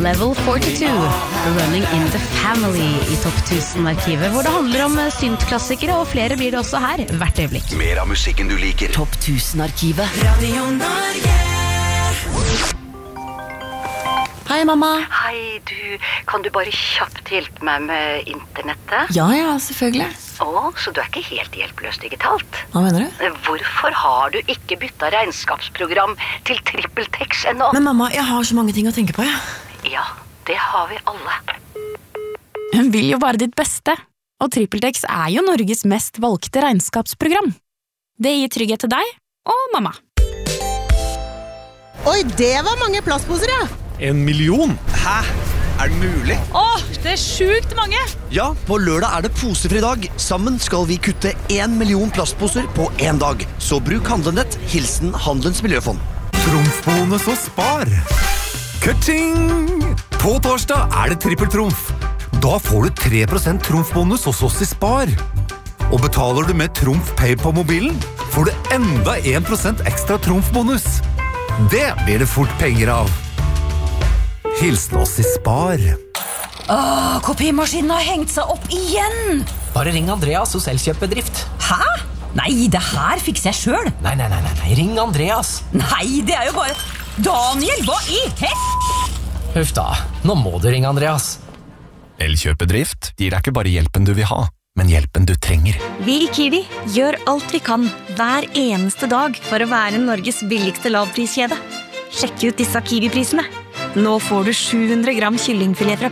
Level 42, Running in the Family i Topp 1000-arkivet, hvor det handler om syntklassikere, og flere blir det også her, hvert øyeblikk. Mer av musikken du liker. Topp 1000-arkivet. Radio Norge. Hei, mamma. Hei, kan du bare kjapt hjelpe meg med internettet? Ja, selvfølgelig. Så du er ikke helt hjelpeløs digitalt? Hva mener du? Hvorfor har du ikke byttet regnskapsprogram til TrippelTex ennå? Men mamma, jeg har så mange ting å tenke på, Ja, det har vi alle. Hun vil jo bare ditt beste, og TrippelTex er jo Norges mest valgte regnskapsprogram. Det gir trygghet til deg og mamma. Oi, det var mange plastposer, 1 million? Hæ? Er det mulig? Det er sjukt mange! Ja, på lørdag er det posefri dag. Sammen skal vi kutte 1 million plastposer på en dag. Så bruk Handlenett, hilsen Handelens Miljøfond. Trumfbonus og spar. Kutting! På torsdag er det trippeltrumf. Da får du 3% trumfbonus hos oss i Spar. Og betaler du med Trumf Pay på mobilen, får du enda 1% ekstra trumfbonus. Det blir det fort penger av. Hilsen oss i Spar. Kopimaskinen har hengt seg opp igjen. Bare ring Andreas hos Elkjøpbedrift. Hæ? Nei, det her fikser jeg selv. Nei, ring Andreas. Nei, det er jo bare... Daniel, hva i Huff da, nå må du ringe Andreas. Elkjøpedrift gir deg ikke bare hjelpen du vil ha, men hjelpen du trenger. Vi i Kiwi gjør alt vi kan hver eneste dag for å være Norges billigste lavpriskjede. Sjekk ut disse Kiwi-prisene. Nå får du 700 gram kyllingfilet fra